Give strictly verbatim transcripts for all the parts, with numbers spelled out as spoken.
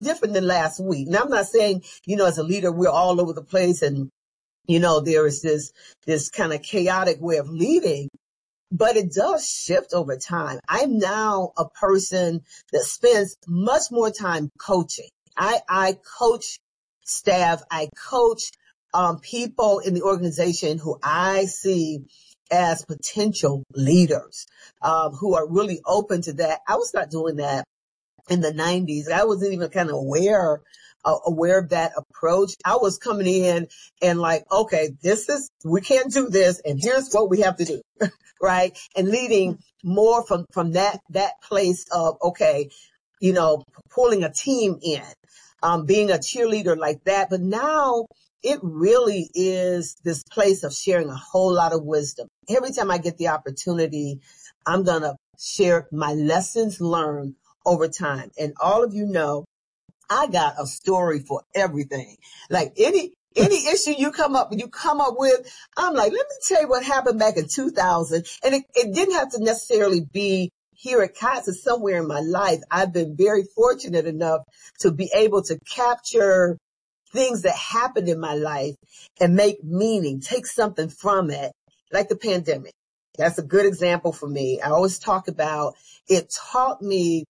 different than last week. Now, I'm not saying, you know, as a leader, we're all over the place and, you know, there is this, this kind of chaotic way of leading, but it does shift over time. I'm now a person that spends much more time coaching. I, I coach staff. I coach um, people in the organization who I see as potential leaders, um, who are really open to that. I was not doing that in the nineties. I wasn't even kind of aware, uh, aware of that approach. I was coming in and like, okay, this is, we can't do this. And here's what we have to do. Right. And leading more from, from that, that place of, okay, you know, pulling a team in, um, being a cheerleader like that. But now it really is this place of sharing a whole lot of wisdom. Every time I get the opportunity, I'm going to share my lessons learned over time. And all of you know, I got a story for everything. Like any, any issue you come up, you come up with, I'm like, let me tell you what happened back in two thousand. And it, it didn't have to necessarily be here at Cox. It's somewhere in my life. I've been very fortunate enough to be able to capture things that happened in my life and make meaning, take something from it, like the pandemic. That's a good example for me. I always talk about it taught me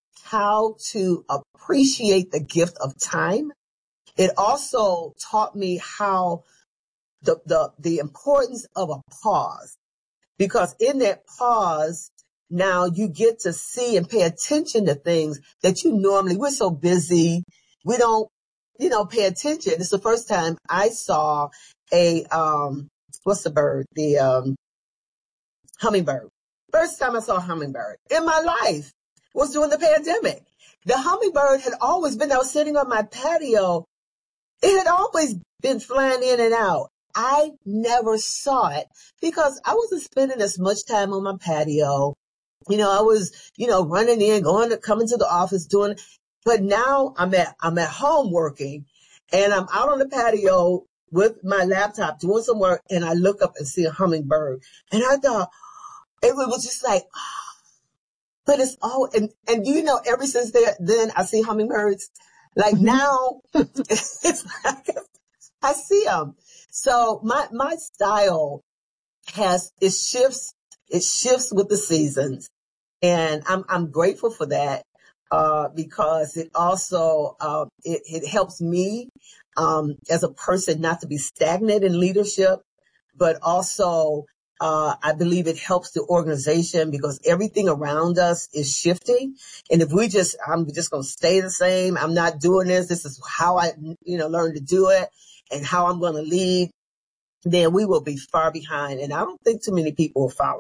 how to appreciate the gift of time. It also taught me how the, the, the importance of a pause, because in that pause, now you get to see and pay attention to things that you normally, we're so busy. We don't, you know, pay attention. It's the first time I saw a, um, what's the bird? The, um, hummingbird. First time I saw a hummingbird in my life was during the pandemic. The hummingbird had always been, I was sitting on my patio. It had always been flying in and out. I never saw it because I wasn't spending as much time on my patio. You know, I was, you know, running in, going to, coming to the office, doing, but now I'm at, I'm at home working and I'm out on the patio with my laptop doing some work and I look up and see a hummingbird and I thought, it was just like, oh, but it's all, and, and you know, ever since there, then I see hummingbirds. Like mm-hmm. Now, it's like, I see them. So my, my style has, it shifts, it shifts with the seasons. And I'm, I'm grateful for that, uh, because it also, uh, it, it helps me, um, as a person not to be stagnant in leadership, but also, uh, I believe it helps the organization because everything around us is shifting. And if we just, I'm just going to stay the same. I'm not doing this. This is how I, you know, learned to do it and how I'm going to lead. Then we will be far behind. And I don't think too many people will follow.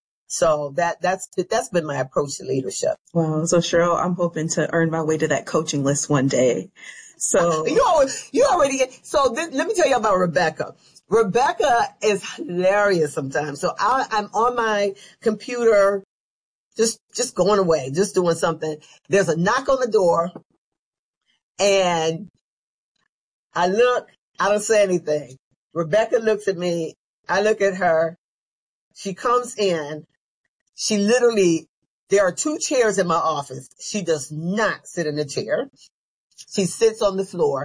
So that, that's, that's been my approach to leadership. Wow. So Cheryl, I'm hoping to earn my way to that coaching list one day. So you already, you already get, so this, let me tell you about Rebecca. Rebecca is hilarious sometimes. So I, I'm on my computer, just, just going away, just doing something. There's a knock on the door and I look, I don't say anything. Rebecca looks at me. I look at her. She comes in. She literally, there are two chairs in my office. She does not sit in the chair. She sits on the floor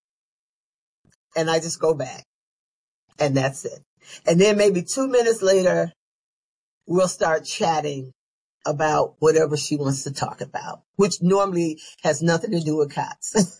and I just go back and that's it. And then maybe two minutes later, we'll start chatting about whatever she wants to talk about, which normally has nothing to do with Cox.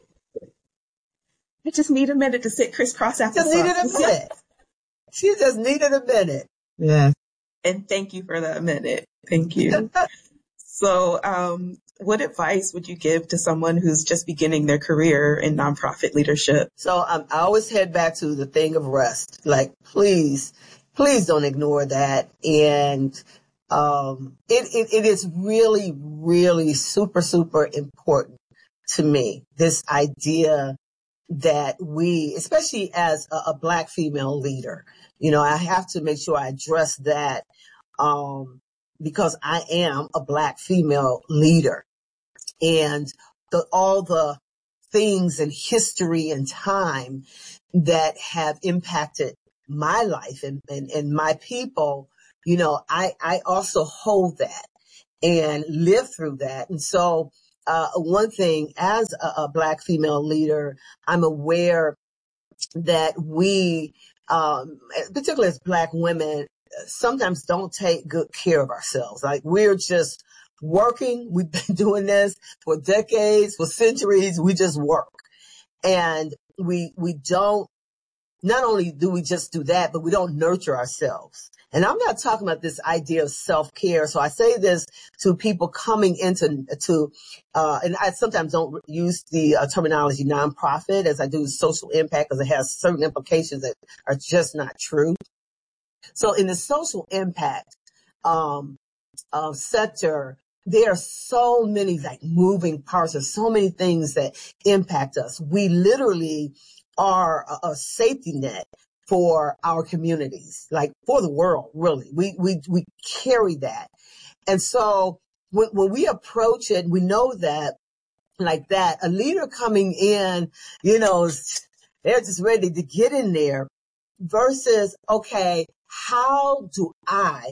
I just need a minute to sit crisscross applesauce. Just needed a minute. She just needed a minute. Yeah. And thank you for that minute. Thank you. So, um, what advice would you give to someone who's just beginning their career in nonprofit leadership? So um, I always head back to the thing of rest. Like, please, please don't ignore that. And um, it, it, it is really, really super, super important to me, this idea that we, especially as a, a Black female leader, you know, I have to make sure I address that um, because I am a Black female leader. And the, all the things in history and time that have impacted my life and, and, and my people, you know, I, I also hold that and live through that. And so uh, one thing as a, a Black female leader, I'm aware that we, um, particularly as Black women, sometimes don't take good care of ourselves. Like we're just working. We've been doing this for decades, for centuries. We just work. And we, we don't, not only do we just do that, but we don't nurture ourselves. And I'm not talking about this idea of self-care. So I say this to people coming into, to, uh, and I sometimes don't use the uh, terminology nonprofit as I do social impact because it has certain implications that are just not true. So in the social impact, um, uh, sector, there are so many like moving parts. There's so many things that impact us. We literally are a, a safety net for our communities, like for the world, really. We, we, we carry that. And so when, when we approach it, we know that like that, a leader coming in, you know, they're just ready to get in there versus, okay, how do I,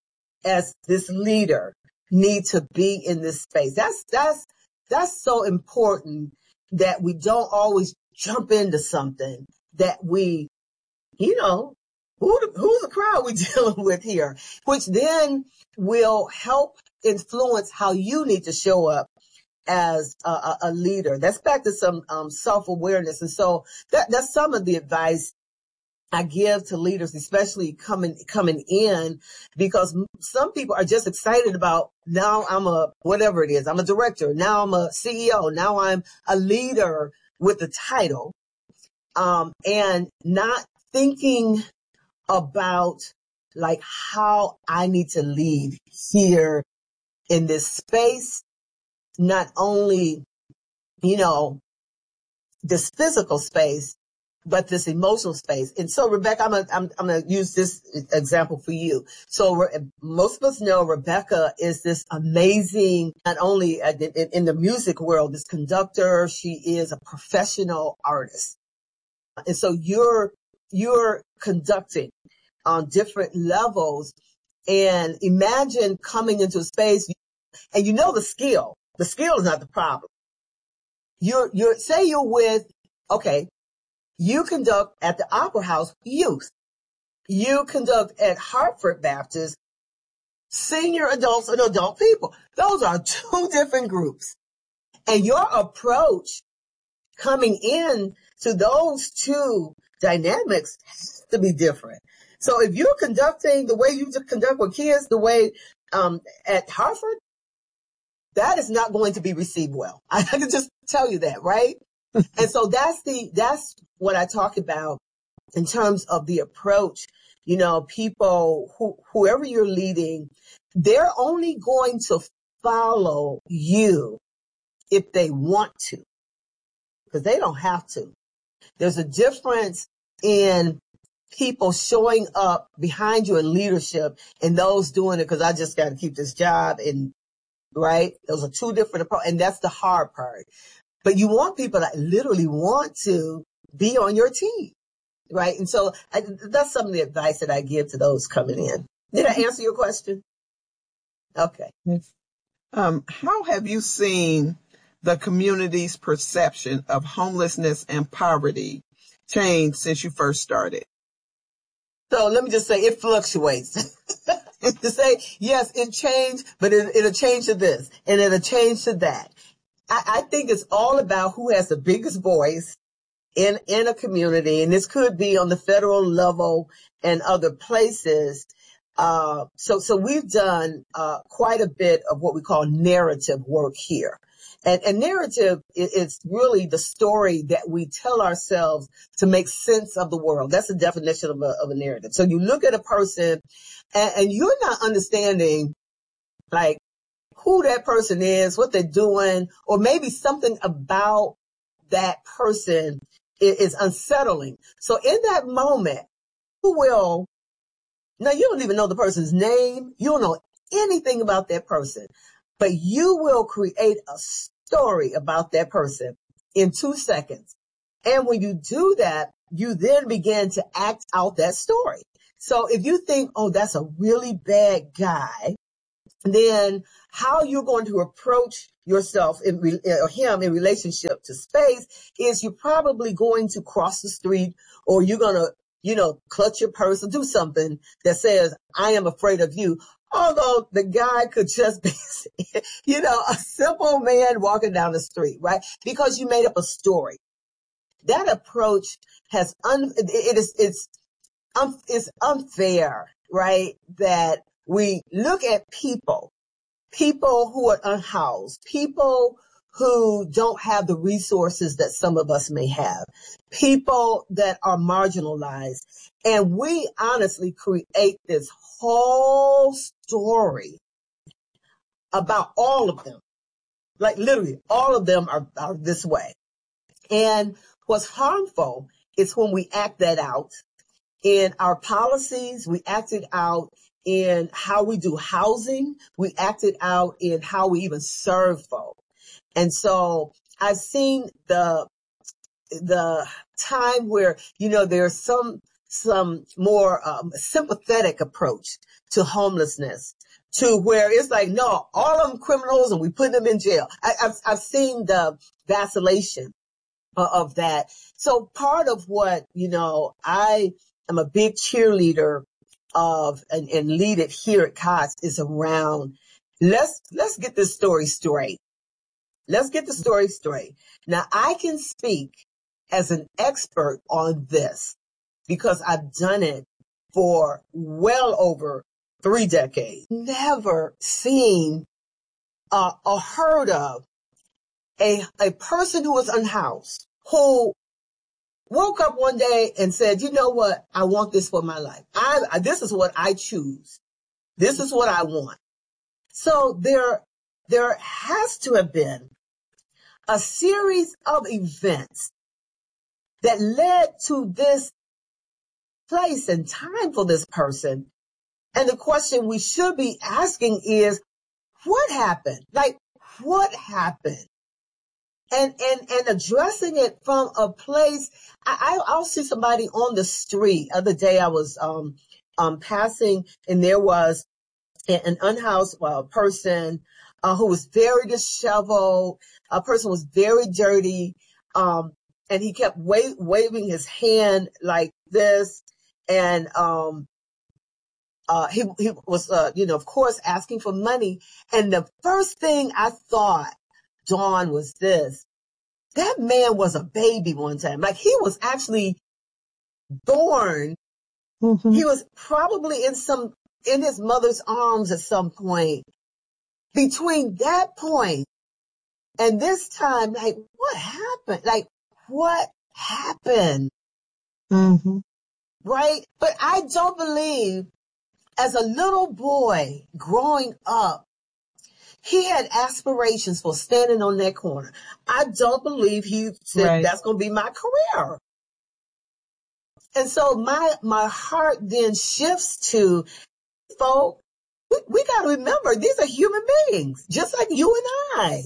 as this leader, need to be in this space? That's, that's, that's so important that we don't always jump into something that we, you know, who the, who's the crowd we dealing with here, which then will help influence how you need to show up as a, a, a leader. That's back to some um, self-awareness. And so that, that's some of the advice I give to leaders, especially coming, coming in, because some people are just excited about now I'm a, whatever it is, I'm a director. Now I'm a C E O. Now I'm a leader with the title. Um, and not thinking about like how I need to lead here in this space, not only, you know, this physical space, but this emotional space. And so, Rebecca, I'm gonna, I'm, I'm gonna use this example for you. So most of us know Rebecca is this amazing, not only in the music world, this conductor, she is a professional artist. And so you're, you're conducting on different levels, and imagine coming into a space and you know the skill, the skill is not the problem. You're, you're, say you're with, okay, you conduct at the Opera House youth. You conduct at Hartford Baptist senior adults and adult people. Those are two different groups. And your approach coming in to those two dynamics has to be different. So if you're conducting the way you conduct with kids, the way um, at Hartford, that is not going to be received well. I can just tell you that, right? And so that's the, that's what I talk about in terms of the approach. You know, people who, whoever you're leading, they're only going to follow you if they want to, because they don't have to. There's a difference in people showing up behind you in leadership and those doing it because I just got to keep this job, and right? Those are two different approaches, and that's the hard part. But you want people that literally want to be on your team, right? And so I, that's some of the advice that I give to those coming in. Did I answer your question? Okay. Um, how have you seen the community's perception of homelessness and poverty change since you first started? So let me just say it fluctuates. To say, yes, it changed, but it, it'll change to this and it'll change to that. I, I think it's all about who has the biggest voice in, in a community. And this could be on the federal level and other places. Uh, so, so we've done, uh, quite a bit of what we call narrative work here. And, and narrative is really the story that we tell ourselves to make sense of the world. That's the definition of a, of a narrative. So you look at a person and, and you're not understanding like who that person is, what they're doing, or maybe something about that person is, is unsettling. So in that moment, who will, now you don't even know the person's name. You don't know anything about that person, but you will create a story about that person in two seconds. And when you do that, you then begin to act out that story. So if you think, oh, that's a really bad guy, then how you're going to approach yourself in re- or him in relationship to space is you're probably going to cross the street, or you're going to, you know, clutch your purse or do something that says, I am afraid of you. Although the guy could just be, you know, a simple man walking down the street, right? Because you made up a story. That approach has, un, it is, it's, um, it's unfair, right? That we look at people, people who are unhoused, people who don't have the resources that some of us may have, people that are marginalized. And we honestly create this whole story about all of them. Like literally all of them are, are this way. And what's harmful is when we act that out in our policies, we act it out in how we do housing, we act it out in how we even serve folk. And so I've seen the the time where, you know, there's some some more um, sympathetic approach to homelessness, to where it's like, no, all of them criminals and we put them in jail. I, I've I've seen the vacillation of that. So part of what, you know, I am a big cheerleader of and, and lead it here at COTS is around, let's, let's get this story straight. Let's get the story straight. Now I can speak as an expert on this because I've done it for well over three decades. Never seen uh, or heard of a, a person who was unhoused, who woke up one day and said, you know what? I want this for my life. I, I, this is what I choose. This is what I want. So there, there has to have been a series of events that led to this place and time for this person. And the question we should be asking is, what happened? Like, what happened? And, and, and addressing it from a place, I, I'll see somebody on the street. Other day I was, um, um, passing and there was an unhoused uh, person, uh, who was very disheveled. A person was very dirty. Um, and he kept wa- waving his hand like this. And, um, uh, he, he was, uh, you know, of course asking for money. And the first thing I thought, Dawn, was this. That man was a baby one time. Like he was actually born. Mm-hmm. He was probably in some, in his mother's arms at some point. Between that point and this time, like what happened? Like what happened? Mm-hmm. Right? But I don't believe as a little boy growing up, he had aspirations for standing on that corner. I don't believe he said, right, that's going to be my career. And so my, my heart then shifts to, folk, we, we got to remember these are human beings, just like you and I.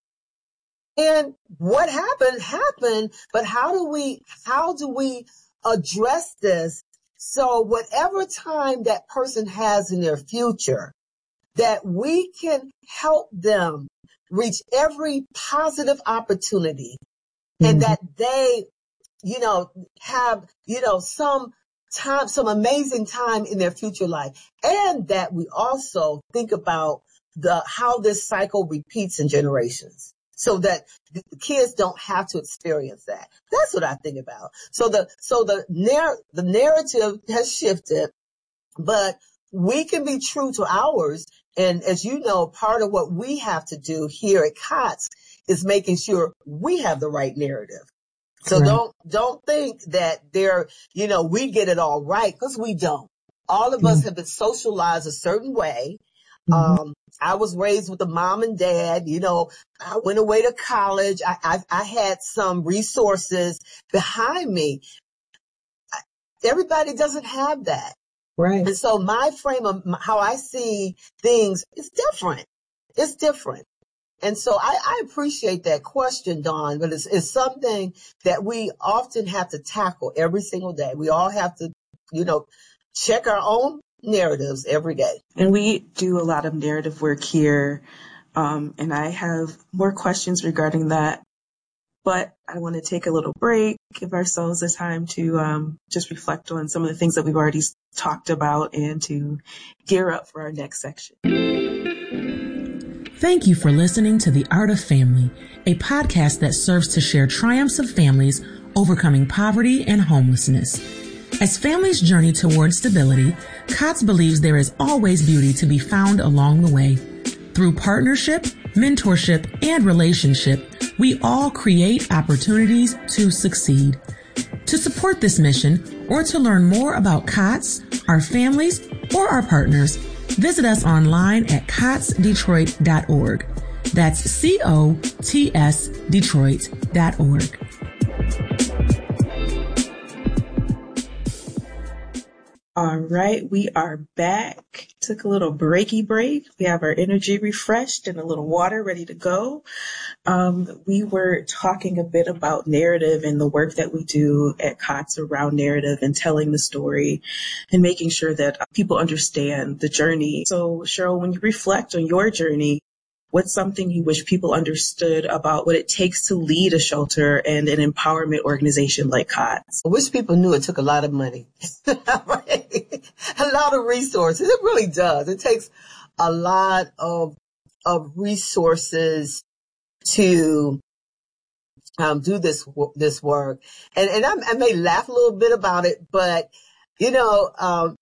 And what happened, happened, but how do we, how do we address this? So whatever time that person has in their future, that we can help them reach every positive opportunity, mm-hmm, and that they, you know, have, you know, some time, some amazing time in their future life. And that we also think about the, how this cycle repeats in generations so that the kids don't have to experience that. That's what I think about. So the, so the narr, the narrative has shifted, but we can be true to ours. And as you know, part of what we have to do here at COTS is making sure we have the right narrative. So right, don't, don't think that they're, you know, we get it all right, because we don't. All of mm-hmm. us have been socialized a certain way. Mm-hmm. Um, I was raised with a mom and dad, you know, I went away to college. I, I, I had some resources behind me. Everybody doesn't have that. Right. And so my frame of how I see things is different. It's different. And so I, I appreciate that question, Dawn, but it's, it's something that we often have to tackle every single day. We all have to, you know, check our own narratives every day. And we do a lot of narrative work here. Um, and I have more questions regarding that. But I want to take a little break, give ourselves a time to um, just reflect on some of the things that we've already talked about and to gear up for our next section. Thank you for listening to The Art of Family, a podcast that serves to share triumphs of families overcoming poverty and homelessness. As families journey toward stability, COTS believes there is always beauty to be found along the way. Through partnership, mentorship, and relationship, we all create opportunities to succeed. To support this mission or to learn more about COTS, our families, or our partners, visit us online at cots detroit dot org. That's C O T S Detroit dot org. All right, we are back. Took a little breaky break. We have our energy refreshed and a little water ready to go. Um, we were talking a bit about narrative and the work that we do at COTS around narrative and telling the story and making sure that people understand the journey. So, Cheryl, when you reflect on your journey, what's something you wish people understood about what it takes to lead a shelter and an empowerment organization like COTS? I wish people knew it took a lot of money, right? A lot of resources. It really does. It takes a lot of of resources to um, do this this work. And and I, I may laugh a little bit about it, but you know, um,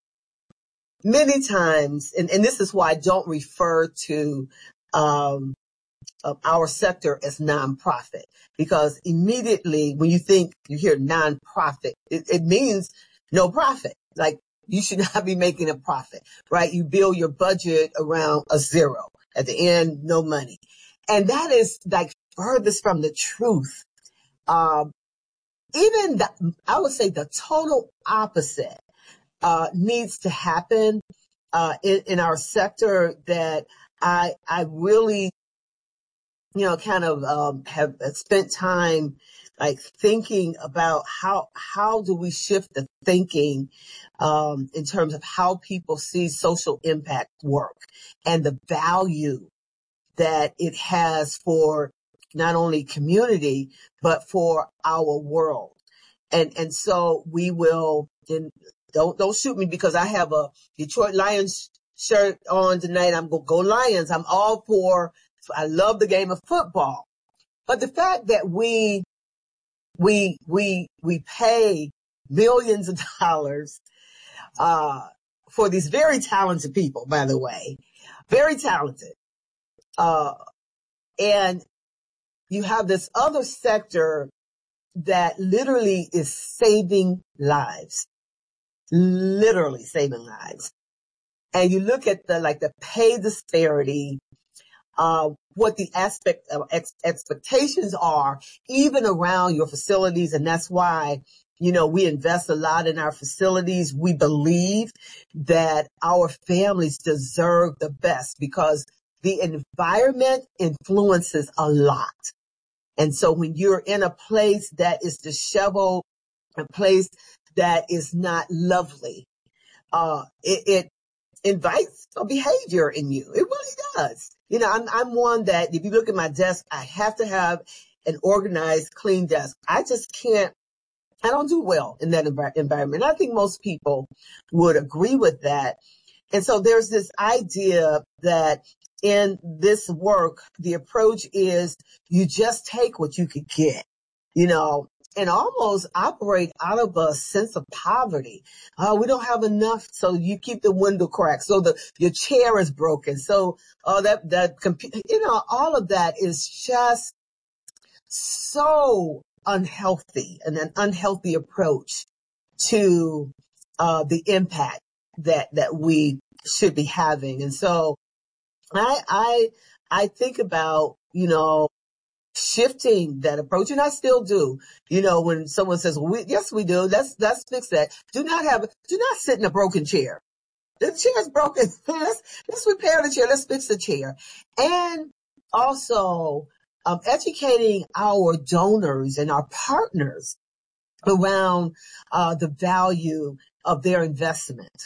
many times, and, and this is why I don't refer to um, of our sector as nonprofit, because immediately when you think, you hear nonprofit, it, it means no profit. Like you should not be making a profit, right? You build your budget around a zero. At the end, no money. And that is like furthest from the truth. Um, even the, I would say the total opposite, uh, needs to happen, uh, in, in our sector that I, I really, you know, kind of, um, have spent time like thinking about how, how do we shift the thinking, um, in terms of how people see social impact work and the value that it has for not only community, but for our world. And, and so we will, and don't, don't shoot me because I have a Detroit Lions shirt on tonight. I'm going to go Lions. I'm all for, I love the game of football. But the fact that we, we, we, we pay millions of dollars, uh, for these very talented people, by the way, very talented. Uh, and you have this other sector that literally is saving lives, literally saving lives. And you look at the, like the pay disparity, uh, what the aspect of ex- expectations are, even around your facilities. And that's why, you know, we invest a lot in our facilities. We believe that our families deserve the best because the environment influences a lot. And so when you're in a place that is disheveled, a place that is not lovely, uh, it, it invites a behavior in you. It really does. You know, I'm, I'm one that if you look at my desk, I have to have an organized, clean desk. I just can't, I don't do well in that env- environment. I think most people would agree with that. And so there's this idea that in this work, the approach is you just take what you could get, you know, and almost operate out of a sense of poverty. Uh, we don't have enough, so you keep the window cracked. So the your chair is broken. So uh, that that compu- you know, all of that is just so unhealthy and an unhealthy approach to uh, the impact that that we should be having. And so I I I think about, you know, shifting that approach, and I still do. You know, when someone says, well, we, yes, we do. Let's let's fix that. Do not have do not sit in a broken chair. The chair's broken. let's let's repair the chair. Let's fix the chair. And also um, educating our donors and our partners around uh, the value of their investment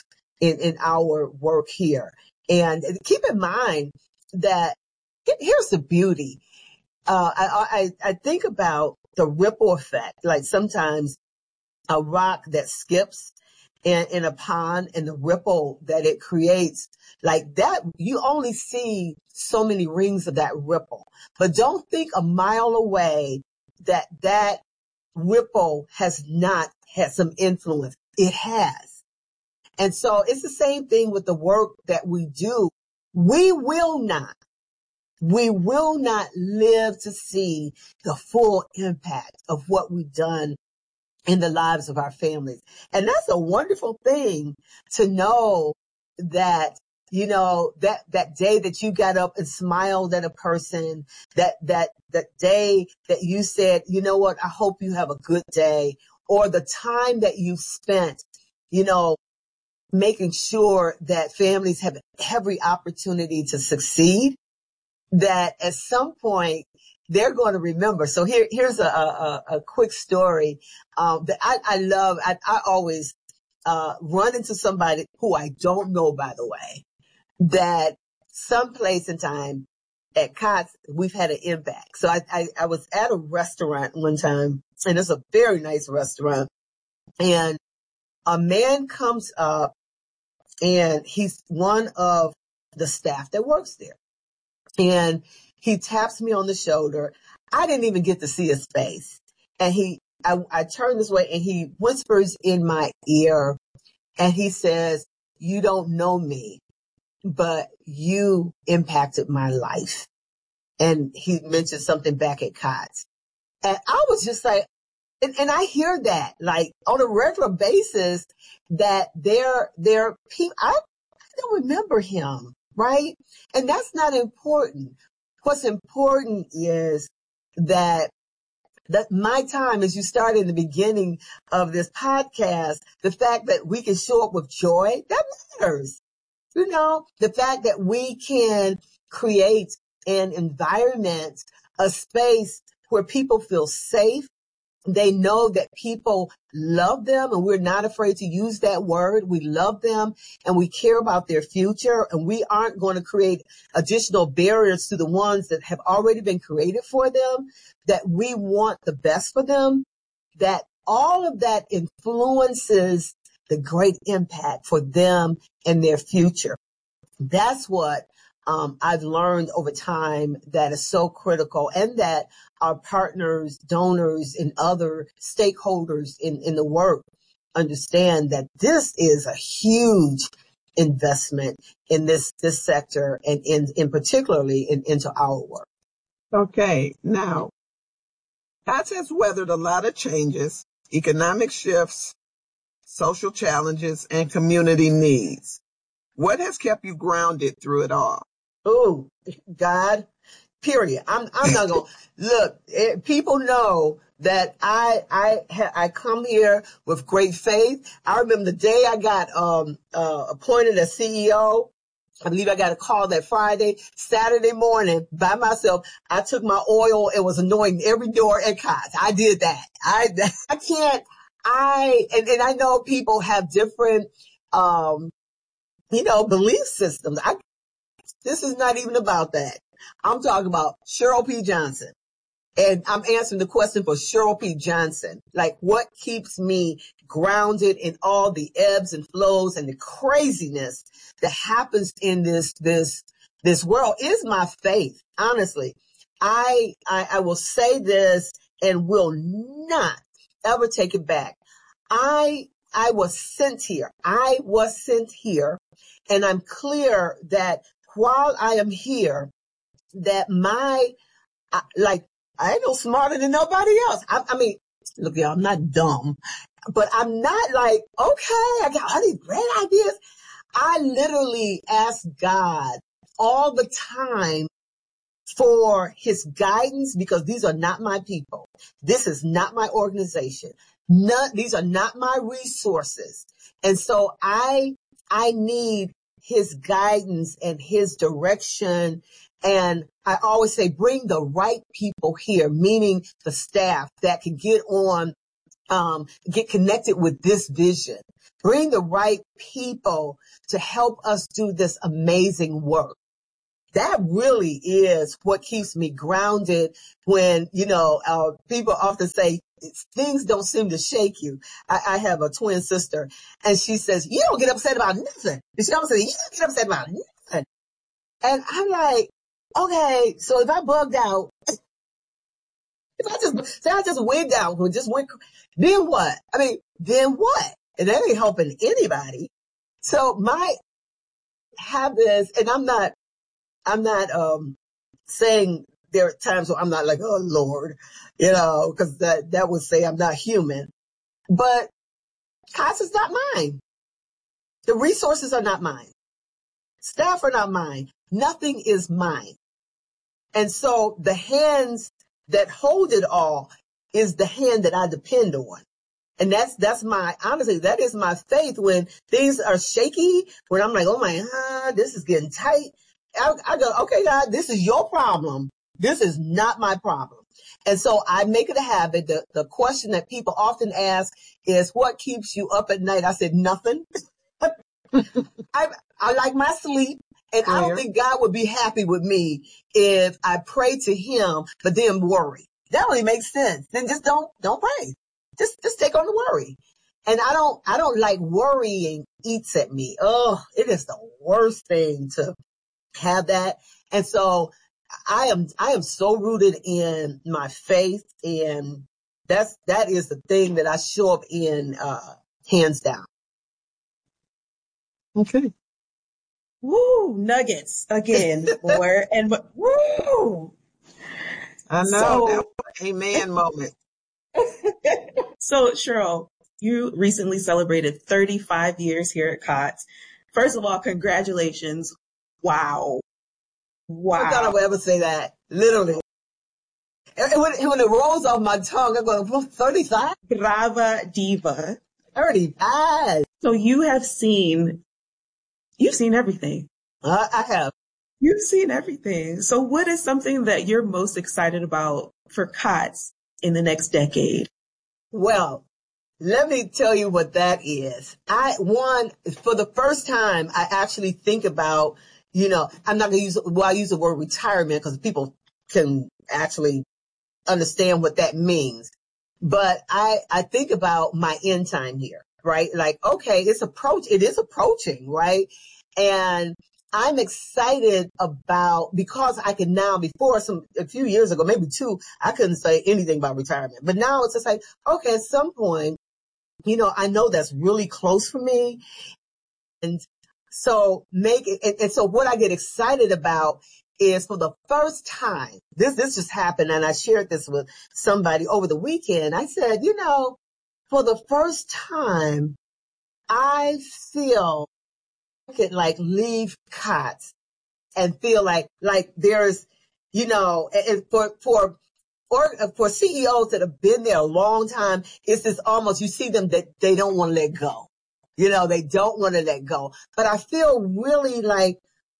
in, in our work here. And keep in mind that here's the beauty. Uh, I, I, I think about the ripple effect. Like sometimes a rock that skips in, in a pond and the ripple that it creates, like that, you only see so many rings of that ripple. But don't think a mile away that that ripple has not had some influence. It has. And so it's the same thing with the work that we do. We will not, we will not live to see the full impact of what we've done in the lives of our families. And that's a wonderful thing to know that, you know, that, that day that you got up and smiled at a person, that, that, that day that you said, you know what, I hope you have a good day, or the time that you spent, you know, making sure that families have every opportunity to succeed, that at some point they're going to remember. So here, here's a, a, a quick story um, that I, I love. I, I always uh, run into somebody who I don't know, by the way, that someplace in time at Cots, we've had an impact. So I, I, I was at a restaurant one time, and it's a very nice restaurant, and a man comes up, and he's one of the staff that works there. And he taps me on the shoulder. I didn't even get to see his face. And he, I, I turn this way and he whispers in my ear and he says, you don't know me, but you impacted my life. And he mentioned something back at Cots. And I was just like, and, and I hear that like on a regular basis that they're, they're people, I, I don't remember him. Right? And that's not important. What's important is that that my time, as you started in the beginning of this podcast, the fact that we can show up with joy, that matters. You know, the fact that we can create an environment, a space where people feel safe. They know that people love them, and we're not afraid to use that word. We love them and we care about their future, and we aren't going to create additional barriers to the ones that have already been created for them, that we want the best for them, that all of that influences the great impact for them and their future. That's what Um, I've learned over time that is so critical, and that our partners, donors, and other stakeholders in, in the work understand that this is a huge investment in this, this sector and in, in particularly in, into our work. Okay. Now, Cots has weathered a lot of changes, economic shifts, social challenges, and community needs. What has kept you grounded through it all? Oh, God, period. I'm, I'm not going to look. It, people know that I, I, ha, I come here with great faith. I remember the day I got, um, uh, appointed as C E O. I believe I got a call that Friday, Saturday morning by myself. I took my oil and was anointing every door at Cots. I did that. I, I can't, I, and, and I know people have different, um, you know, belief systems. I, This is not even about that. I'm talking about Cheryl P. Johnson. And I'm answering the question for Cheryl P. Johnson. Like, what keeps me grounded in all the ebbs and flows and the craziness that happens in this, this, this world is my faith. Honestly, I, I, I will say this and will not ever take it back. I, I was sent here. I was sent here, and I'm clear that while I am here, that my, like, I ain't no smarter than nobody else. I, I mean, look, y'all, I'm not dumb, but I'm not like, okay, I got all these great ideas. I literally ask God all the time for his guidance, because these are not my people. This is not my organization. None, these are not my resources. And so I, I need his guidance and his direction. And I always say, bring the right people here, meaning the staff that can get on um, get connected with this vision. Bring the right people to help us do this amazing work. That really is what keeps me grounded when, you know, uh, people often say things don't seem to shake you. I, I have a twin sister and she says, you don't get upset about nothing. And she always says, you don't get upset about nothing. And I'm like, okay, so if I bugged out, if I just, say I just wigged out, or just went, then what? I mean, then what? And that ain't helping anybody. So my habits, and I'm not, I'm not, um, saying there are times where I'm not like, oh Lord, you know, cause that, that would say I'm not human, but COTS is not mine. The resources are not mine. Staff are not mine. Nothing is mine. And so the hands that hold it all is the hand that I depend on. And that's, that's my, honestly, that is my faith when things are shaky, when I'm like, oh my God, this is getting tight. I, I go, okay, God, this is your problem. This is not my problem. And so I make it a habit. The, the question that people often ask is, what keeps you up at night? I said, nothing. I, I like my sleep. And I don't think God would be happy with me if I pray to him, but then worry. That only makes sense. Then just don't, don't pray. Just, just take on the worry. And I don't, I don't like worrying eats at me. Oh, it is the worst thing to have that. And so I am, I am so rooted in my faith, and that's, that is the thing that I show up in, uh, hands down. Okay. Woo, nuggets again, more and woo. I know. So, that was an amen moment. So, Cheryl, you recently celebrated thirty-five years here at COTS. First of all, congratulations. Wow. Wow. I thought I would ever say that. Literally. And when, when it rolls off my tongue, I'm going, well, thirty-five? Brava diva. thirty-five. So you have seen, you've seen everything. Uh, I have. You've seen everything. So what is something that you're most excited about for COTS in the next decade? Well, let me tell you what that is. I, one, for the first time, I actually think about, you know, I'm not going to use, well, I use the word retirement because people can actually understand what that means. But I, I think about my end time here, right? Like, okay, it's approach, it is approaching, right? And I'm excited about, because I can now, before some, a few years ago, maybe two, I couldn't say anything about retirement. But now it's just like, okay, at some point, you know, I know that's really close for me. And so make it, and, and so what I get excited about is for the first time, this, this just happened, and I shared this with somebody over the weekend. I said, you know, for the first time, I feel I could like leave COTS and feel like, like there's, you know, and for, for, or for C E Os that have been there a long time, it's this almost, you see them that they don't want to let go. You know, they don't want to let go. But I feel really like,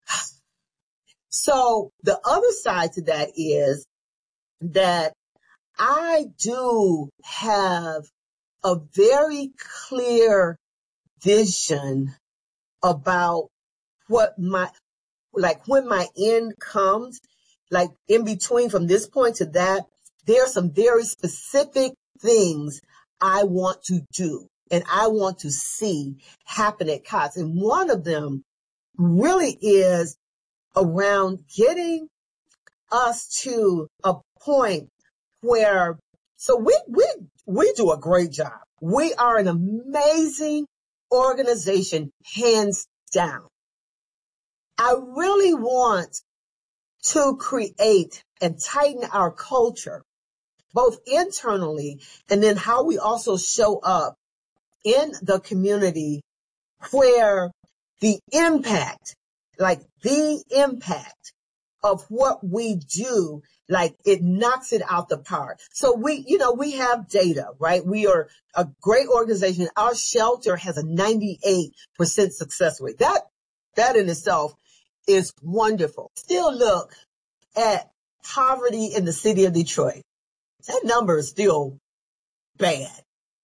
so the other side to that is that I do have a very clear vision about what my, like when my end comes, like in between from this point to that, there are some very specific things I want to do and I want to see happen at COTS. And one of them really is around getting us to a point where, so we, we, we do a great job. We are an amazing organization, hands down. I really want to create and tighten our culture, both internally and then how we also show up in the community, where the impact, like the impact of what we do, like it knocks it out the park. So we, you know, we have data, right? We are a great organization. Our shelter has a ninety-eight percent success rate. That, that in itself is wonderful. Still look at poverty in the city of Detroit. That number is still bad.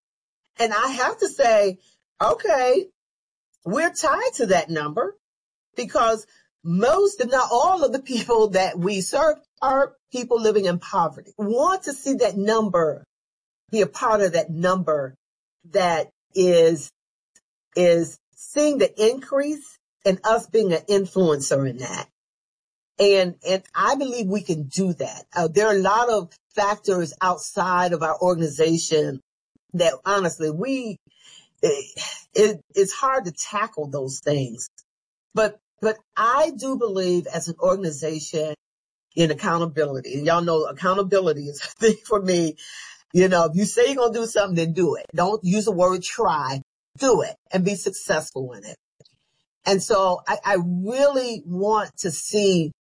And I have to say, okay, we're tied to that number because most, if not all of the people that we serve are people living in poverty. We want to see that number, be a part of that number that is, is seeing the increase and us being an influencer in that. And, and I believe we can do that. Uh, there are a lot of factors outside of our organization that honestly we, it, it, it's hard to tackle those things. But, but I do believe as an organization in accountability, and y'all know accountability is a thing for me. You know, if you say you're going to do something, then do it. Don't use the word try, do it and be successful in it. And so I, I really want to see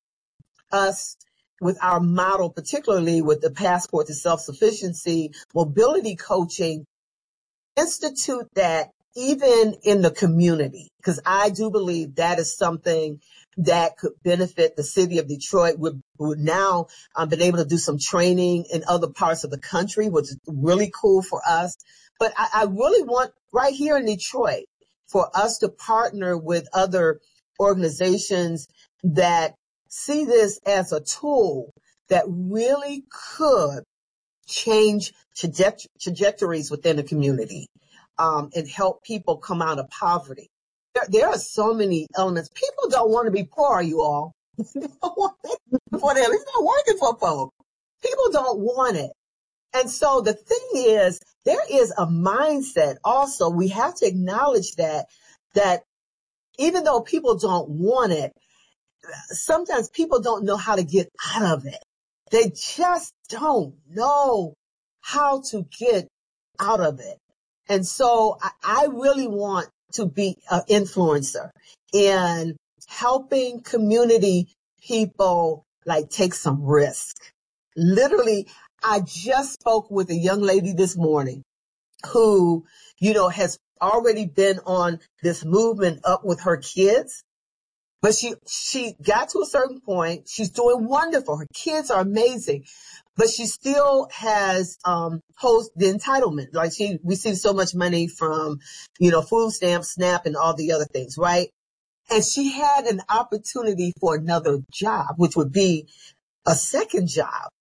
us with our model, particularly with the Passport to Self-Sufficiency, mobility coaching, institute that even in the community, because I do believe that is something that could benefit the city of Detroit. We've, we've now um, been able to do some training in other parts of the country, which is really cool for us. But I, I really want right here in Detroit for us to partner with other organizations that see this as a tool that really could change traje- trajectories within the community um, and help people come out of poverty. There, there are so many elements. People don't want to be poor, you all. They don't want it for them. It's not working for folks. People don't want it. And so the thing is, there is a mindset also. We have to acknowledge that, that even though people don't want it, sometimes people don't know how to get out of it. They just don't know how to get out of it. And so I, I really want to be an influencer in helping community people like take some risk. Literally, I just spoke with a young lady this morning who, you know, has already been on this movement up with her kids. But she, she got to a certain point. She's doing wonderful. Her kids are amazing, but she still has, um, holds the entitlement. Like she receives so much money from, you know, food stamps, SNAP and all the other things, right? And she had an opportunity for another job, which would be a second job.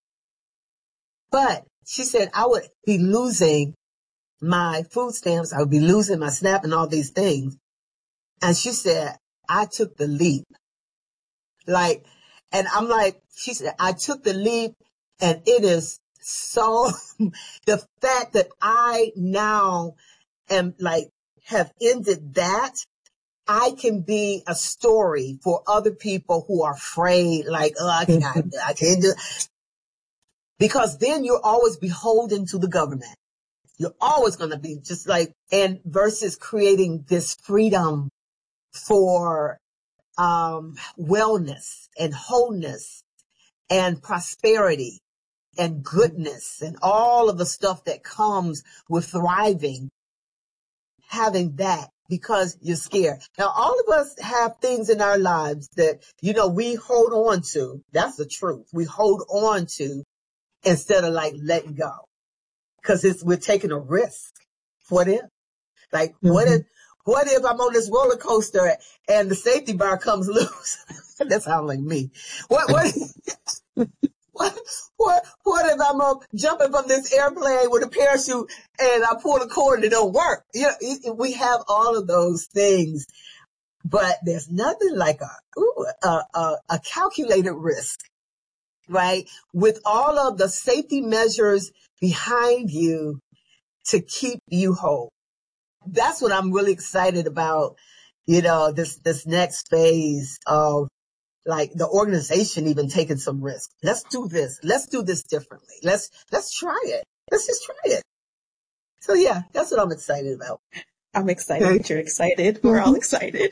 But she said, I would be losing my food stamps. I would be losing my SNAP and all these things. And she said, I took the leap. Like, and I'm like, she said, I took the leap and it is so, the fact that I now am like, have ended that, I can be a story for other people who are afraid, like, oh, I can't, I, I can't do it. Because then you're always beholden to the government. You're always going to be just like, and versus creating this freedom for um, wellness and wholeness and prosperity and goodness and all of the stuff that comes with thriving, having that because you're scared. Now, all of us have things in our lives that, you know, we hold on to. That's the truth. We hold on to instead of like letting go because it's, we're taking a risk for them. Like, mm-hmm. what if, what if I'm on this roller coaster and the safety bar comes loose? That sounds like me. What, what, what, what, what if I'm uh, jumping from this airplane with a parachute and I pull the cord and it don't work? You know, it, we have all of those things, but there's nothing like a, ooh, a, a, a calculated risk, right? With all of the safety measures behind you to keep you whole. That's what I'm really excited about, you know, this, this next phase of like the organization even taking some risk. Let's do this. Let's do this differently. Let's, let's try it. Let's just try it. So yeah, that's what I'm excited about. I'm excited okay. that you're excited. We're all excited.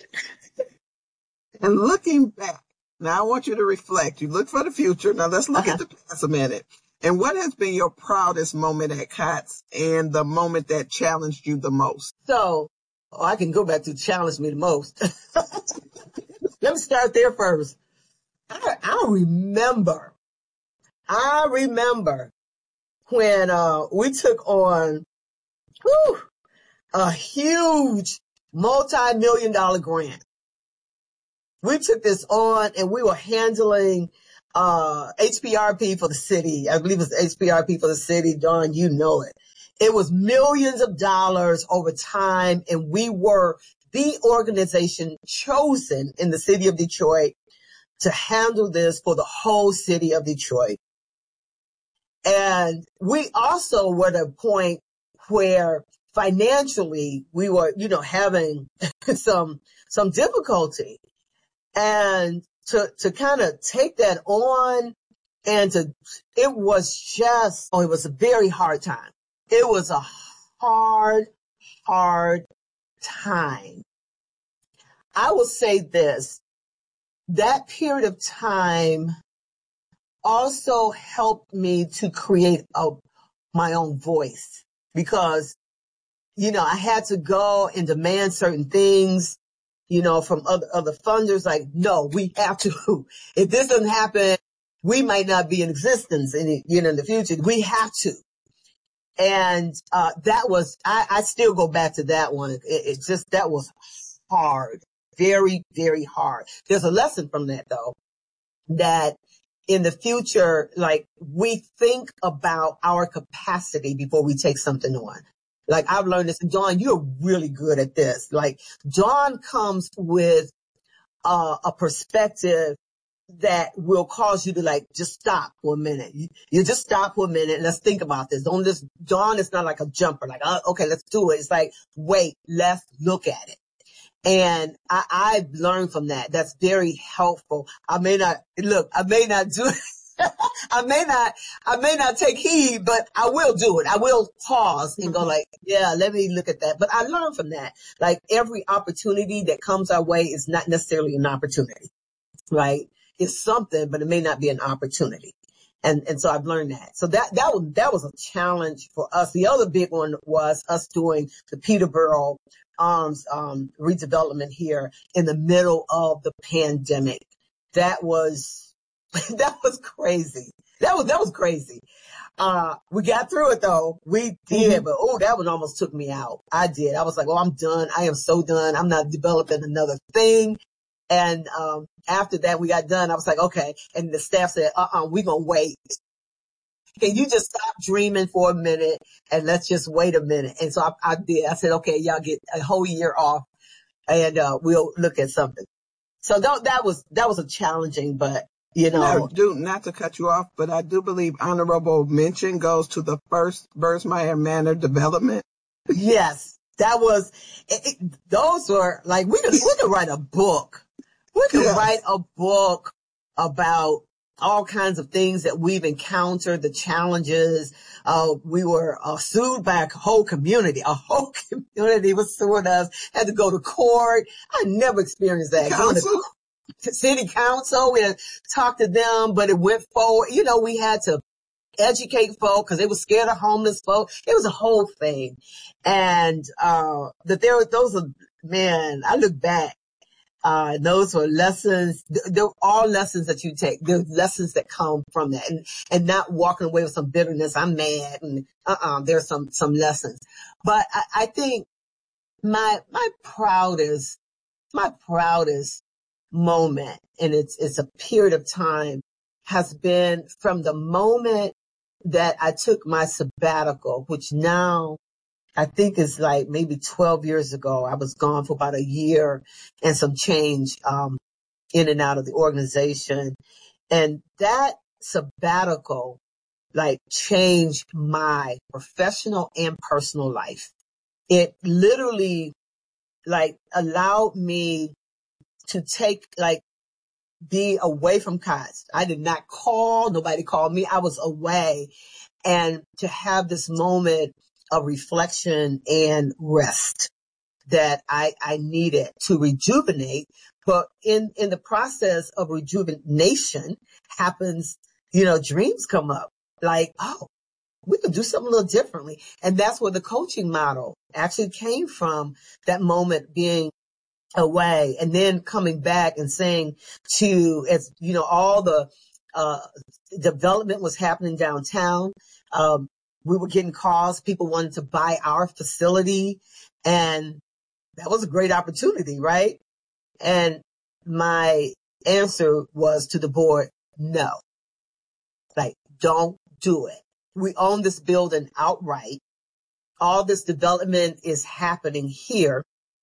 And looking back, now I want you to reflect. You look for the future. Now let's look uh-huh. at the past a minute. And what has been your proudest moment at COTS and the moment that challenged you the most? So, oh, I can go back to challenge me the most. Let me start there first. I, I remember, I remember when uh, we took on, whew, a huge multi-million dollar grant. We took this on and we were handling uh H P R P for the city. I believe it's H P R P for the city. Dawn, you know it. It was millions of dollars over time, and we were the organization chosen in the city of Detroit to handle this for the whole city of Detroit. And we also were at a point where financially we were, you know, having some, some difficulty. And to, to kind of take that on and to, it was just, oh, it was a very hard time. It was a hard, hard time. I will say this, that period of time also helped me to create a, my own voice, because, you know, I had to go and demand certain things, you know, from other, other funders, like, no, we have to, if this doesn't happen, we might not be in existence in, you know, in the future. We have to. And, uh, that was, I, I still go back to that one. It, it just, that was hard, very, very hard. There's a lesson from that though, that in the future, like, we think about our capacity before we take something on. Like, I've learned this, and Dawn, you're really good at this. Like, Dawn comes with uh, a perspective that will cause you to, like, just stop for a minute. You, you just stop for a minute and let's think about this. Don't just, Dawn is not like a jumper, like, oh, okay, let's do it. It's like, wait, let's look at it. And I, I've learned from that. That's very helpful. I may not, look, I may not do it. I may not, I may not take heed, but I will do it. I will pause and go like, yeah, let me look at that. But I learned from that. Like, every opportunity that comes our way is not necessarily an opportunity, right? It's something, but it may not be an opportunity. And, and so I've learned that. So that, that was, that was a challenge for us. The other big one was us doing the Peterborough Arms, um, redevelopment here in the middle of the pandemic. That was, that was crazy. That was, that was crazy. Uh, we got through it though. We did, mm-hmm. But oh, that one almost took me out. I did. I was like, oh, I'm done. I am so done. I'm not developing another thing. And, um, after that we got done, I was like, okay. And the staff said, uh-uh, we're going to wait. Can you just stop dreaming for a minute and let's just wait a minute? And so I, I did. I said, okay, y'all get a whole year off and, uh, we'll look at something. So that, that was, that was a challenging, but you know. Now, do, not to cut you off, but I do believe honorable mention goes to the first Birdsmeyer Manor development. Yes, that was, it, it, those were like, we could, we could write a book. We could yes. write a book about all kinds of things that we've encountered, the challenges. Uh, we were uh, sued by a whole community. A whole community was suing us, had to go to court. I never experienced that. Council? To city council, we had to talk to them, but it went forward. You know, we had to educate folk because they were scared of homeless folk. It was a whole thing. And, uh, that there were, those are, man, I look back. Uh, those were lessons. They're all lessons that you take. They're lessons that come from that, and and not walking away with some bitterness. I'm mad, and uh-uh. There's some some lessons. But I, I think my my proudest my proudest moment, and it's it's a period of time, has been from the moment that I took my sabbatical, which now I think it's like maybe twelve years ago. I was gone for about a year and some change, um, in and out of the organization. And that sabbatical, like, changed my professional and personal life. It literally, like, allowed me to take, like, be away from Cots. I did not call. Nobody called me. I was away. And to have this moment of reflection and rest that I, I needed to rejuvenate. But in, in the process of rejuvenation happens, you know, dreams come up like, oh, we could do something a little differently. And that's where the coaching model actually came from, that moment being away and then coming back and saying to, as you know, all the, uh, development was happening downtown. Um, we were getting calls. People wanted to buy our facility, and that was a great opportunity, right? And my answer was to the board, no, like, don't do it. We own this building outright. All this development is happening here.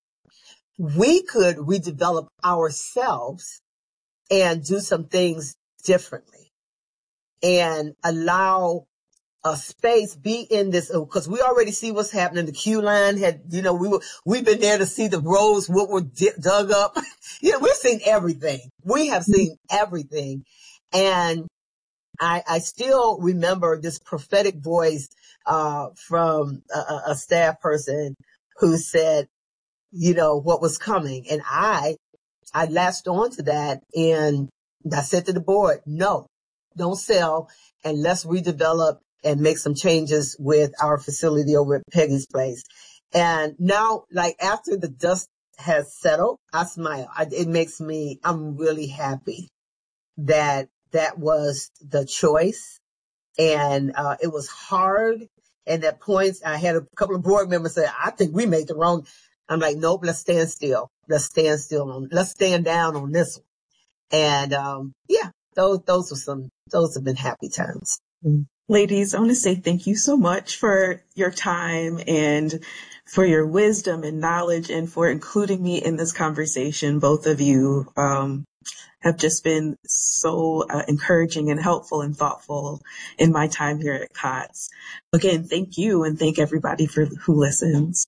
We could redevelop ourselves and do some things differently and allow a space, be in this, because we already see what's happening. The Q line had, you know, we were, we've been there to see the roads, what were di- dug up. You know, we've seen everything. We have seen everything. And I, I still remember this prophetic voice, uh, from a, a staff person who said, you know, what was coming. And I, I latched on to that, and I said to the board, no, don't sell, and let's redevelop and make some changes with our facility over at Peggy's Place. And now, like, after the dust has settled, I smile. I, it makes me, I'm really happy that that was the choice. And, uh, it was hard. And at points, I had a couple of board members say, I think we made the wrong. I'm like, nope, let's stand still. Let's stand still on, let's stand down on this one. And, um, yeah, those, those were some, those have been happy times. Ladies, I want to say thank you so much for your time and for your wisdom and knowledge and for including me in this conversation. Both of you, um, have just been so uh, encouraging and helpful and thoughtful in my time here at COTS. Again, thank you, and thank everybody for who listens.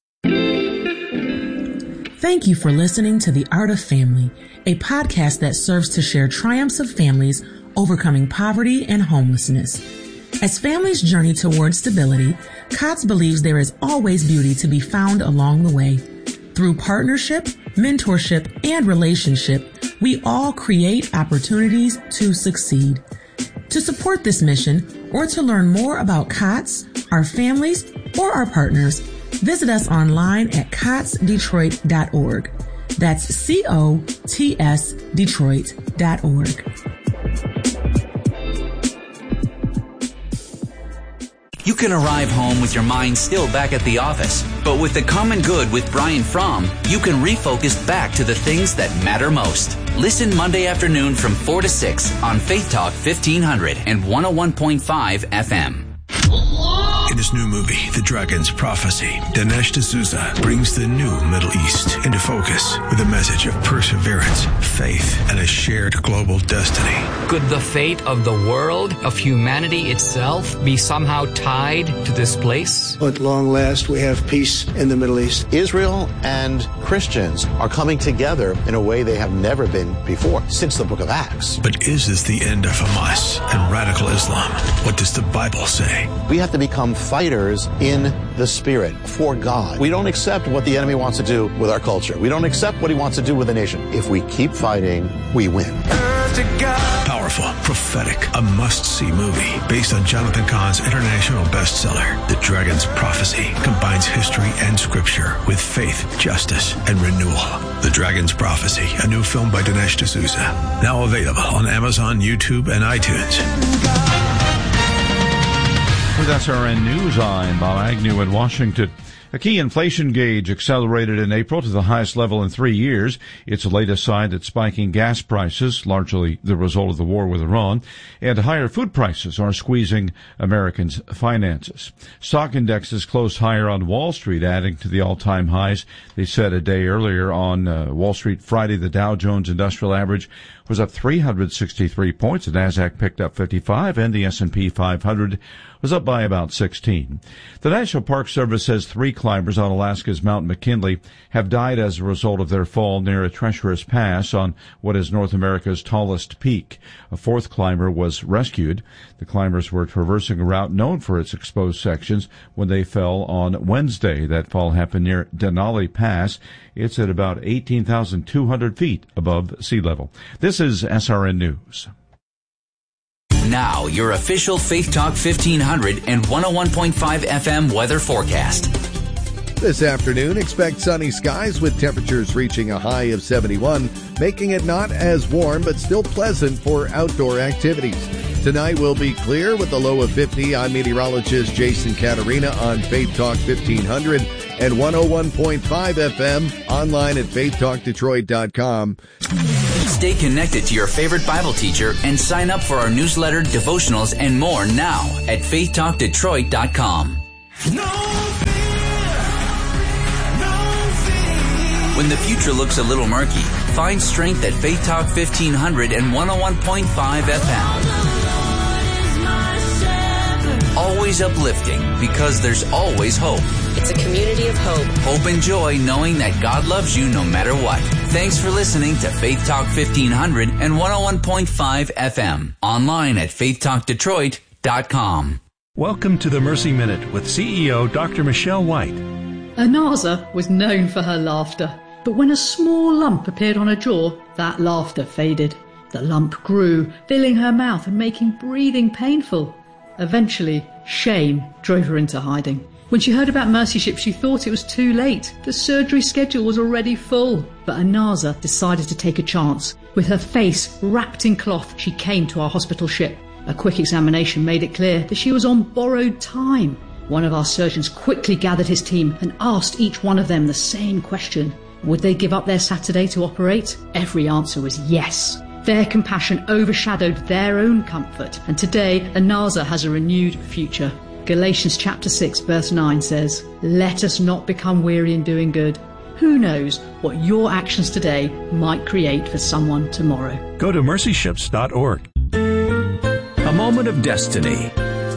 Thank you for listening to The Art of Family, a podcast that serves to share triumphs of families overcoming poverty and homelessness. As families journey towards stability, COTS believes there is always beauty to be found along the way. Through partnership, mentorship, and relationship, we all create opportunities to succeed. To support this mission or to learn more about COTS, our families, or our partners, visit us online at cots detroit dot org. That's C O T S Detroit dot org. You can arrive home with your mind still back at the office, but with the Common Good with Brian Fromm, you can refocus back to the things that matter most. Listen Monday afternoon from four to six on Faith Talk fifteen hundred and one oh one point five F M. In his new movie, The Dragon's Prophecy, Dinesh D'Souza brings the new Middle East into focus with a message of perseverance, faith, and a shared global destiny. Could the fate of the world, of humanity itself, be somehow tied to this place? At long last, we have peace in the Middle East. Israel and Christians are coming together in a way they have never been before, since the book of Acts. But is this the end of Hamas and radical Islam? What does the Bible say? We have to become fighters in the Spirit for God. We don't accept what the enemy wants to do with our culture. We don't accept what he wants to do with the nation. If we keep fighting, we win. Powerful, prophetic, a must-see movie based on Jonathan Cahn's international bestseller, The Dragon's Prophecy, combines history and scripture with faith, justice, and renewal. The Dragon's Prophecy, a new film by Dinesh D'Souza, now available on Amazon, YouTube, and iTunes. With S R N News, I'm Bob Agnew in Washington. A key inflation gauge accelerated in April to the highest level in three years. It's the latest sign that spiking gas prices, largely the result of the war with Iran, and higher food prices are squeezing Americans' finances. Stock indexes closed higher on Wall Street, adding to the all-time highs they set a day earlier on uh, Wall Street Friday. The Dow Jones Industrial Average was up three hundred sixty-three points. The Nasdaq picked up fifty-five, and the S and P five hundred was up by about sixteen. The National Park Service says three climbers on Alaska's Mount McKinley have died as a result of their fall near a treacherous pass on what is North America's tallest peak. A fourth climber was rescued. The climbers were traversing a route known for its exposed sections when they fell on Wednesday. That fall happened near Denali Pass. It's at about eighteen thousand two hundred feet above sea level. This is S R N News. Now, your official Faith Talk fifteen hundred and one oh one point five F M weather forecast. This afternoon, expect sunny skies with temperatures reaching a high of seventy-one, making it not as warm but still pleasant for outdoor activities. Tonight will be clear with a low of fifty. I'm meteorologist Jason Caterina on Faith Talk fifteen hundred and one oh one point five F M, online at faith talk detroit dot com. Stay connected to your favorite Bible teacher and sign up for our newsletter, devotionals, and more now at faith talk detroit dot com. No fear, no fear. When the future looks a little murky, find strength at Faith Talk fifteen hundred and one oh one point five F M. Always uplifting, because there's always hope. It's a community of hope. Hope and joy, knowing that God loves you no matter what. Thanks for listening to Faith Talk fifteen hundred and one oh one point five F M. Online at faith talk detroit dot com. Welcome to the Mercy Minute with C E O Doctor Michelle White. Anaza was known for her laughter, but when a small lump appeared on her jaw, that laughter faded. The lump grew, filling her mouth and making breathing painful. Eventually, shame drove her into hiding. When she heard about Mercy Ship, she thought it was too late. The surgery schedule was already full. But Anaza decided to take a chance. With her face wrapped in cloth, she came to our hospital ship. A quick examination made it clear that she was on borrowed time. One of our surgeons quickly gathered his team and asked each one of them the same question. Would they give up their Saturday to operate? Every answer was yes. Their compassion overshadowed their own comfort, and today Anaza has a renewed future. Galatians chapter six verse nine says, "Let us not become weary in doing good." Who knows what your actions today might create for someone tomorrow. Go to mercy ships dot org. A moment of destiny.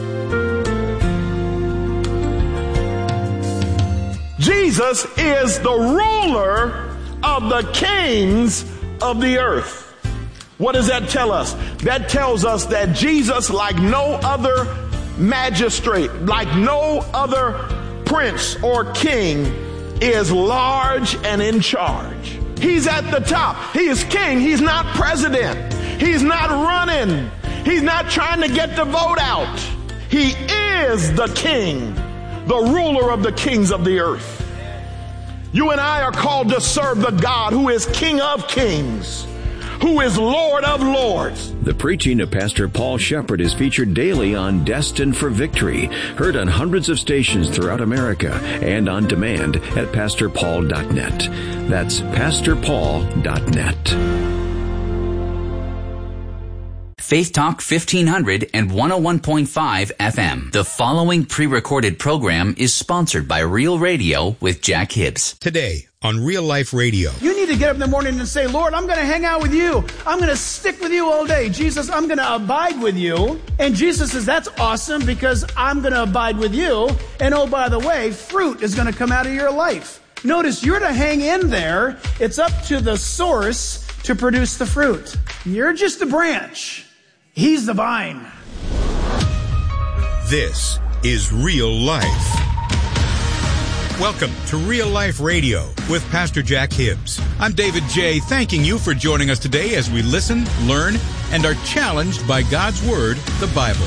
Jesus is the ruler of the kings of the earth. What does that tell us? That tells us that Jesus, like no other magistrate, like no other prince or king, is large and in charge. He's at the top. He is king. He's not president. He's not running. He's not trying to get the vote out. He is the king, the ruler of the kings of the earth. You and I are called to serve the God who is King of kings, who is Lord of lords. The preaching of Pastor Paul Shepherd is featured daily on Destined for Victory, heard on hundreds of stations throughout America and on demand at pastor paul dot net. That's pastor paul dot net. Faith Talk fifteen hundred and one oh one point five F M. The following pre-recorded program is sponsored by Real Radio with Jack Hibbs. Today on Real Life Radio. You need to get up in the morning and say, Lord, I'm going to hang out with you. I'm going to stick with you all day. Jesus, I'm going to abide with you. And Jesus says, that's awesome because I'm going to abide with you. And oh, by the way, fruit is going to come out of your life. Notice you're to hang in there. It's up to the source to produce the fruit. You're just a branch. He's the vine. This is Real Life. Welcome to Real Life Radio with Pastor Jack Hibbs. I'm David J., thanking you for joining us today as we listen, learn, and are challenged by God's Word, the Bible.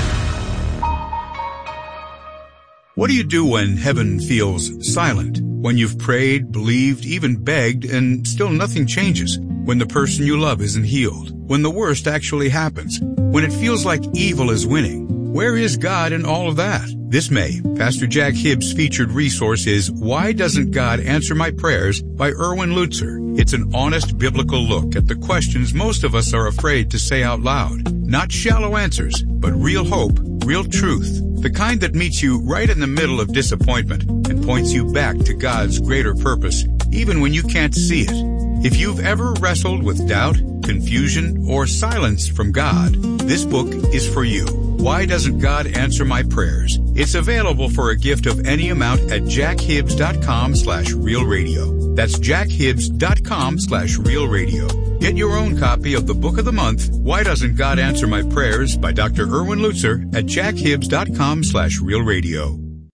What do you do when heaven feels silent? When you've prayed, believed, even begged, and still nothing changes? When the person you love isn't healed? When the worst actually happens? When it feels like evil is winning? Where is God in all of that? This May, Pastor Jack Hibbs' featured resource is Why Doesn't God Answer My Prayers by Erwin Lutzer. It's an honest biblical look at the questions most of us are afraid to say out loud. Not shallow answers, but real hope, real truth. The kind that meets you right in the middle of disappointment and points you back to God's greater purpose, even when you can't see it. If you've ever wrestled with doubt, confusion, or silence from God, this book is for you. Why Doesn't God Answer My Prayers? It's available for a gift of any amount at jack hibbs dot com slash real radio. That's jack hibbs dot com slash real radio. Get your own copy of the Book of the Month, Why Doesn't God Answer My Prayers by Doctor Erwin Lutzer at jack hibbs dot com slash real radio.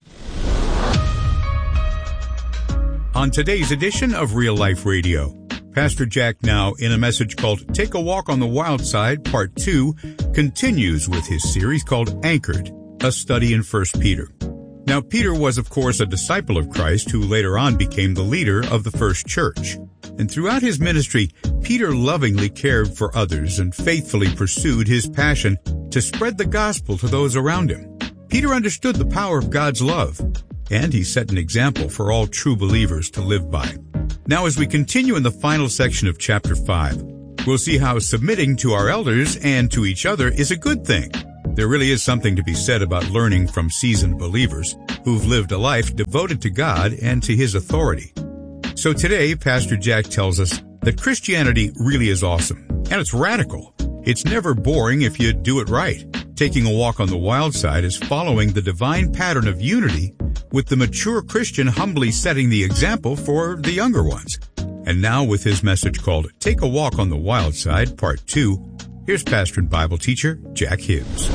On today's edition of Real Life Radio, Pastor Jack, now in a message called Take a Walk on the Wild Side, Part two, continues with his series called Anchored, a study in First Peter. Now, Peter was, of course, a disciple of Christ who later on became the leader of the first church. And throughout his ministry, Peter lovingly cared for others and faithfully pursued his passion to spread the gospel to those around him. Peter understood the power of God's love, and he set an example for all true believers to live by. Now, as we continue in the final section of chapter five, we'll see how submitting to our elders and to each other is a good thing. There really is something to be said about learning from seasoned believers who've lived a life devoted to God and to His authority. So today, Pastor Jack tells us that Christianity really is awesome, and it's radical. It's never boring if you do it right. Taking a walk on the wild side is following the divine pattern of unity, with the mature Christian humbly setting the example for the younger ones. And now with his message called Take a Walk on the Wild Side, Part two, here's pastor and Bible teacher Jack Hibbs.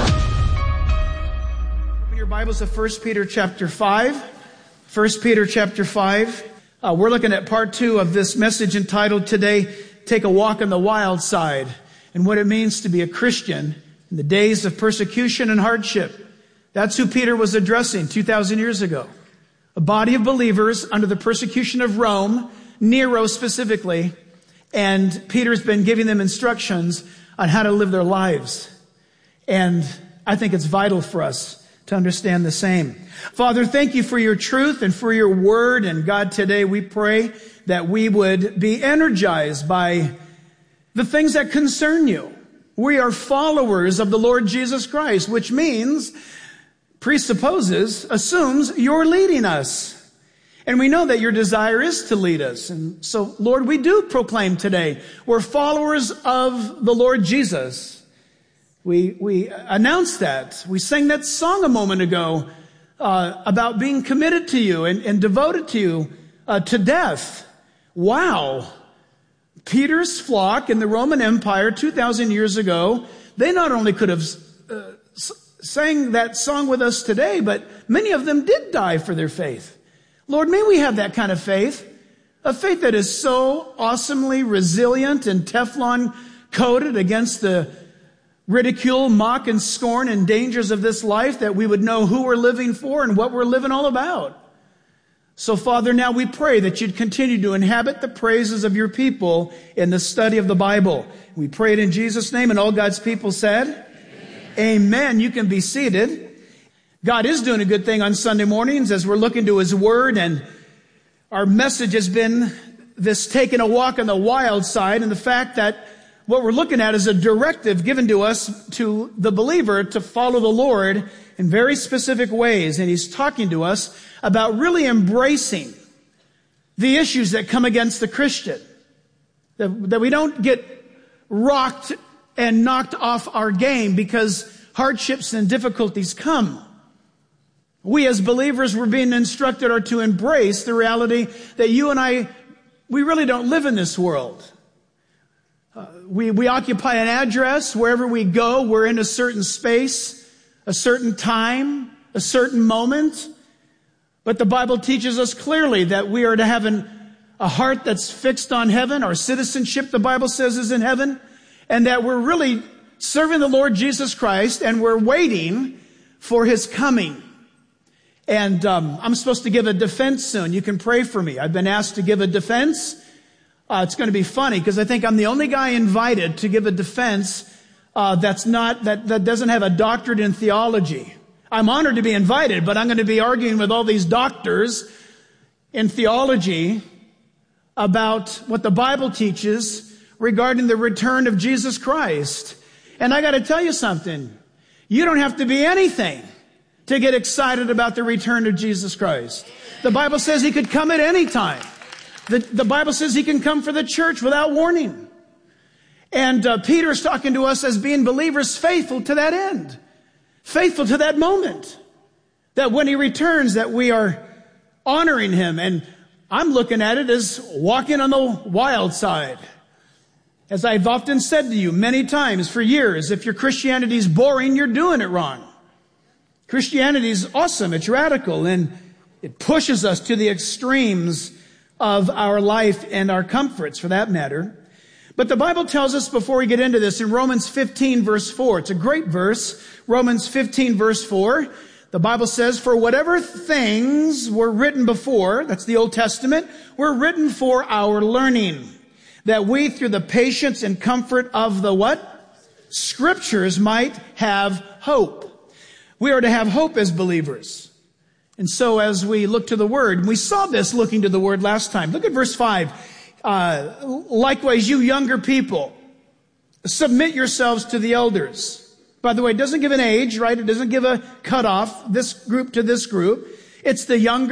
Open your Bibles to First Peter chapter five. First Peter chapter five. Uh, we're looking at part two of this message entitled today, Take a Walk on the Wild Side, and what it means to be a Christian in the days of persecution and hardship. That's who Peter was addressing two thousand years ago. A body of believers under the persecution of Rome, Nero specifically, and Peter's been giving them instructions on how to live their lives. And I think it's vital for us to understand the same. Father, thank you for your truth and for your word. And God, today we pray that we would be energized by the things that concern you. We are followers of the Lord Jesus Christ, which means, presupposes, assumes you're leading us. And we know that your desire is to lead us. And so, Lord, we do proclaim today, we're followers of the Lord Jesus. We, we announced that. We sang that song a moment ago uh, about being committed to you and, and devoted to you uh, to death. Wow. Peter's flock in the Roman Empire two thousand years ago, they not only could have uh, sang that song with us today, but many of them did die for their faith. Lord, may we have that kind of faith, a faith that is so awesomely resilient and Teflon coated against the ridicule, mock, and scorn and dangers of this life, that we would know who we're living for and what we're living all about. So, Father, now we pray that you'd continue to inhabit the praises of your people in the study of the Bible. We pray it in Jesus' name, and all God's people said, Amen. Amen. You can be seated. God is doing a good thing on Sunday mornings as we're looking to His Word, and our message has been this taking a walk on the wild side, and the fact that what we're looking at is a directive given to us, to the believer, to follow the Lord in very specific ways. And He's talking to us about really embracing the issues that come against the Christian. That, that we don't get rocked and knocked off our game because hardships and difficulties come. We as believers, we're being instructed are to embrace the reality that you and I, we really don't live in this world. Uh, we, we occupy an address. Wherever we go, we're in a certain space, a certain time, a certain moment. But the Bible teaches us clearly that we are to have an, a heart that's fixed on heaven. Our citizenship, the Bible says, is in heaven. And that we're really serving the Lord Jesus Christ, and we're waiting for His coming. And um, I'm supposed to give a defense soon. You can pray for me. I've been asked to give a defense. Uh, it's going to be funny because I think I'm the only guy invited to give a defense uh, that's not that that doesn't have a doctorate in theology. I'm honored to be invited, but I'm going to be arguing with all these doctors in theology about what the Bible teaches regarding the return of Jesus Christ. And I got to tell you something. You don't have to be anything to get excited about the return of Jesus Christ. The Bible says He could come at any time. The, the Bible says He can come for the church without warning. And uh, Peter's talking to us as being believers faithful to that end. Faithful to that moment. That when He returns, that we are honoring Him. And I'm looking at it as walking on the wild side. As I've often said to you many times for years, if your Christianity is boring, you're doing it wrong. Christianity is awesome. It's radical. And it pushes us to the extremes of our life and our comforts, for that matter. But the Bible tells us, before we get into this, in Romans fifteen verse four, it's a great verse, Romans fifteen verse four, the Bible says, for whatever things were written before, that's the Old Testament, were written for our learning, that we through the patience and comfort of the what? Scriptures might have hope. We are to have hope as believers. And so as we look to the Word, we saw this looking to the Word last time. Look at verse five. Uh, likewise, you younger people, submit yourselves to the elders. By the way, it doesn't give an age, right? It doesn't give a cutoff, this group to this group. It's the younger